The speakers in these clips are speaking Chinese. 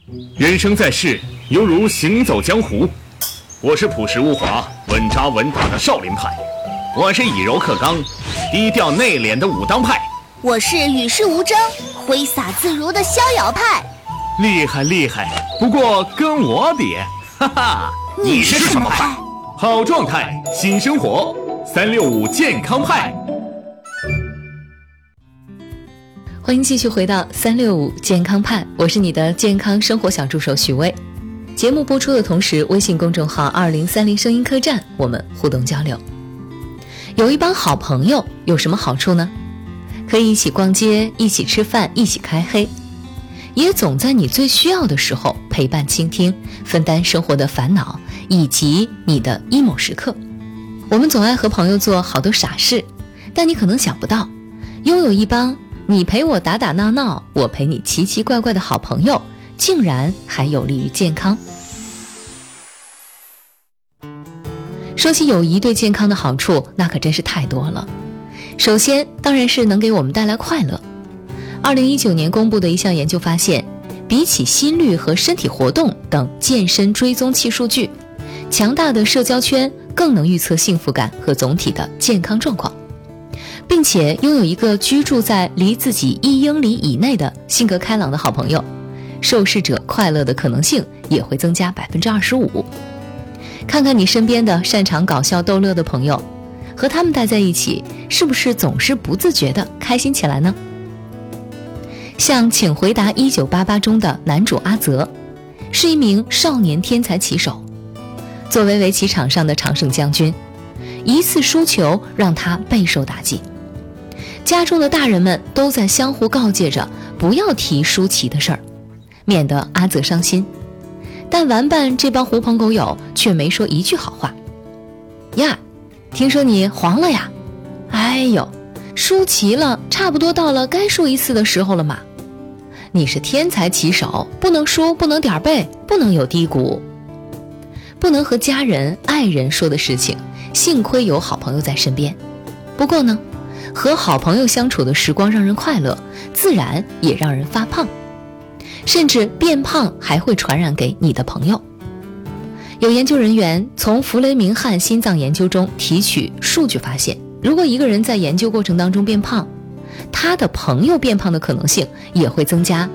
人生在世，犹如行走江湖。我是朴实无华、稳扎稳打的少林派，我是以柔克刚、低调内敛的武当派， 我是与世无争、挥洒自如的逍遥派。 厉害厉害，不过跟我比，哈哈， 你是什么派？ 好状态，新生活，365健康派。 欢迎继续回到365健康派，我是你的健康生活小助手许巍。节目播出的同时，微信公众号2030声音客栈，我们互动交流。有一帮好朋友有什么好处呢？可以一起逛街，一起吃饭，一起开黑，也总在你最需要的时候陪伴倾听，分担生活的烦恼以及你的 emo 时刻。我们总爱和朋友做好多傻事，但你可能想不到，拥有一帮你陪我打打闹闹，我陪你奇奇怪怪的好朋友，竟然还有利于健康。说起友谊对健康的好处，那可真是太多了。首先当然是能给我们带来快乐。2019年公布的一项研究发现，比起心率和身体活动等健身追踪器数据，强大的社交圈更能预测幸福感和总体的健康状况，并且拥有一个居住在离自己1英里以内的性格开朗的好朋友，受试者快乐的可能性也会增加25%。看看你身边的擅长搞笑逗乐的朋友，和他们待在一起，是不是总是不自觉地开心起来呢？像请回答1988中的男主阿泽，是一名少年天才棋手。作为围棋场上的常胜将军，一次输球让他备受打击。家中的大人们都在相互告诫着不要提输棋的事儿，免得阿泽伤心。但玩伴这帮狐朋狗友却没说一句好话。呀，听说你黄了呀？哎呦，输棋了，差不多到了该输一次的时候了嘛。你是天才棋手，不能输，不能点背，不能有低谷。不能和家人、爱人说的事情，幸亏有好朋友在身边。不过呢，和好朋友相处的时光让人快乐，自然也让人发胖。甚至变胖还会传染给你的朋友。有研究人员从弗雷明汉心脏研究中提取数据发现，如果一个人在研究过程当中变胖，他的朋友变胖的可能性也会增加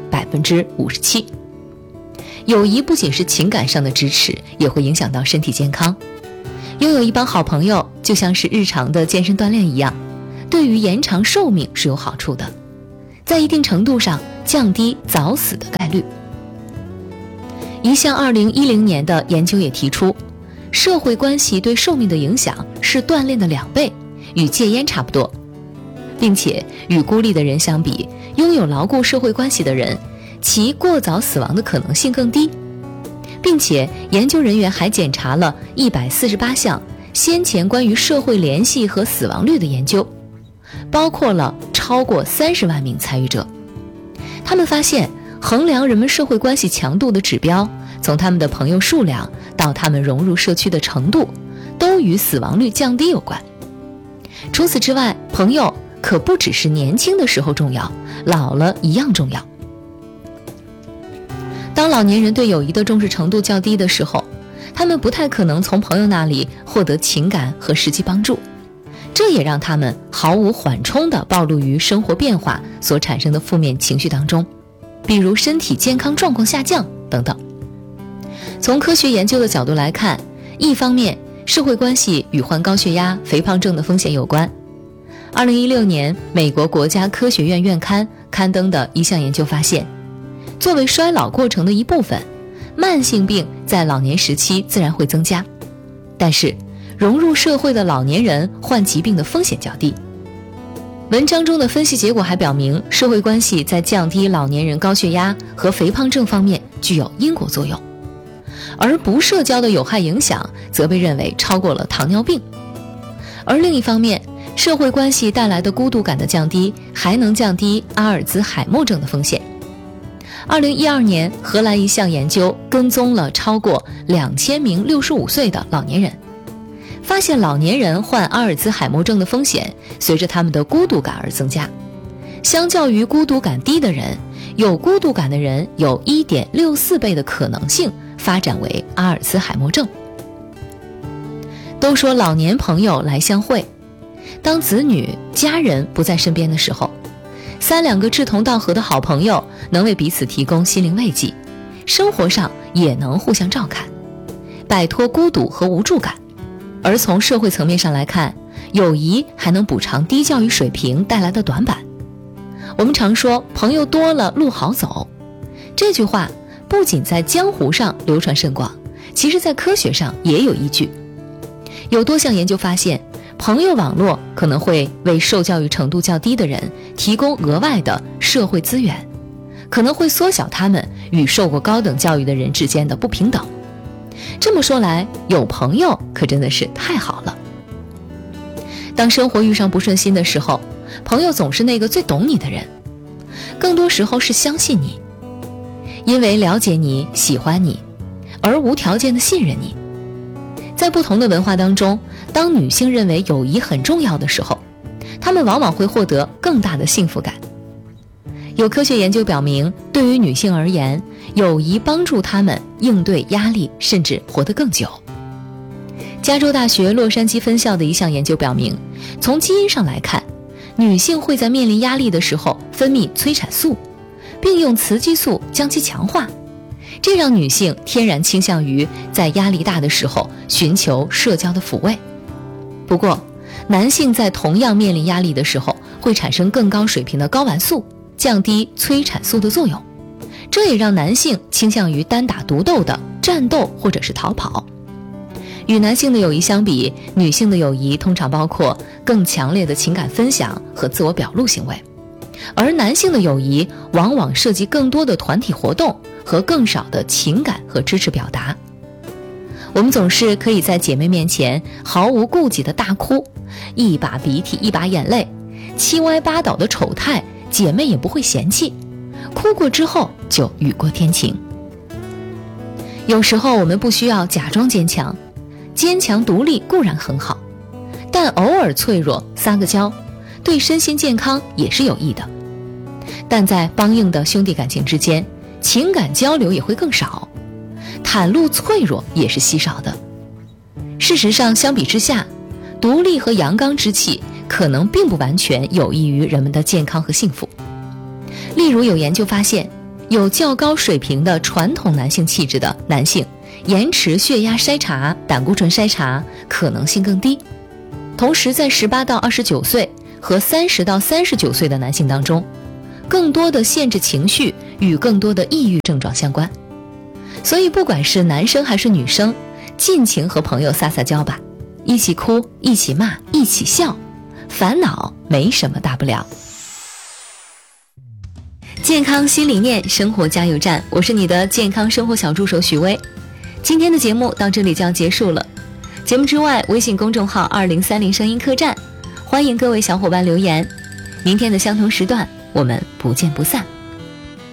57%。友谊不仅是情感上的支持，也会影响到身体健康。拥有一帮好朋友，就像是日常的健身锻炼一样，对于延长寿命是有好处的，在一定程度上降低早死的概率。一项2010年的研究也提出，社会关系对寿命的影响是锻炼的2倍，与戒烟差不多，并且与孤立的人相比，拥有牢固社会关系的人，其过早死亡的可能性更低。并且研究人员还检查了148项先前关于社会联系和死亡率的研究，包括了超过30万名参与者。他们发现，衡量人们社会关系强度的指标，从他们的朋友数量到他们融入社区的程度，都与死亡率降低有关。除此之外，朋友可不只是年轻的时候重要，老了一样重要。当老年人对友谊的重视程度较低的时候，他们不太可能从朋友那里获得情感和实际帮助，这也让他们毫无缓冲地暴露于生活变化所产生的负面情绪当中，比如身体健康状况下降等等。从科学研究的角度来看，一方面，社会关系与患高血压、肥胖症的风险有关。2016年，美国国家科学院院刊刊登的一项研究发现，作为衰老过程的一部分，慢性病在老年时期自然会增加，但是融入社会的老年人患疾病的风险较低。文章中的分析结果还表明，社会关系在降低老年人高血压和肥胖症方面具有因果作用，而不社交的有害影响则被认为超过了糖尿病。而另一方面，社会关系带来的孤独感的降低，还能降低阿尔兹海默症的风险。2012年，荷兰一项研究跟踪了超过2000名65岁的老年人，发现老年人患阿尔兹海默症的风险随着他们的孤独感而增加。相较于孤独感低的人， 有孤独感的人有 1.64 倍的可能性发展为阿尔茨海默症。都说老年朋友来相会，当子女、家人不在身边的时候，3-2个志同道合的好朋友能为彼此提供心灵慰藉，生活上也能互相照看，摆脱孤独和无助感。而从社会层面上来看，友谊还能补偿低教育水平带来的短板。我们常说朋友多了路好走，这句话不仅在江湖上流传甚广，其实在科学上也有依据。有多项研究发现，朋友网络可能会为受教育程度较低的人提供额外的社会资源，可能会缩小他们与受过高等教育的人之间的不平等。这么说来，有朋友可真的是太好了。当生活遇上不顺心的时候，朋友总是那个最懂你的人，更多时候是相信你，因为了解你、喜欢你，而无条件的信任你。在不同的文化当中，当女性认为友谊很重要的时候，她们往往会获得更大的幸福感。有科学研究表明，对于女性而言，友谊帮助她们应对压力，甚至活得更久。加州大学洛杉矶分校的一项研究表明，从基因上来看，女性会在面临压力的时候分泌催产素，并用雌激素将其强化，这让女性天然倾向于在压力大的时候寻求社交的抚慰。不过，男性在同样面临压力的时候会产生更高水平的睾丸素，降低催产素的作用，这也让男性倾向于单打独斗的战斗或者是逃跑。与男性的友谊相比，女性的友谊通常包括更强烈的情感分享和自我表露行为，而男性的友谊往往涉及更多的团体活动和更少的情感和支持表达。我们总是可以在姐妹面前毫无顾忌的大哭，一把鼻涕一把眼泪，七歪八倒的丑态，姐妹也不会嫌弃，哭过之后就雨过天晴。有时候我们不需要假装坚强，坚强独立固然很好，但偶尔脆弱撒个娇，对身心健康也是有益的。但在帮硬的兄弟感情之间，情感交流也会更少，袒露脆弱也是稀少的。事实上，相比之下，独立和阳刚之气可能并不完全有益于人们的健康和幸福。例如，有研究发现，有较高水平的传统男性气质的男性，延迟血压筛查、胆固醇筛查可能性更低。同时，在18到29岁和30到39岁的男性当中，更多的限制情绪与更多的抑郁症状相关。所以不管是男生还是女生，尽情和朋友撒撒娇吧，一起哭，一起骂，一起笑，烦恼没什么大不了。健康新理念，生活加油站，我是你的健康生活小助手许薇。今天的节目到这里就要结束了。节目之外，微信公众号2030声音客栈，欢迎各位小伙伴留言。明天的相同时段，我们不见不散。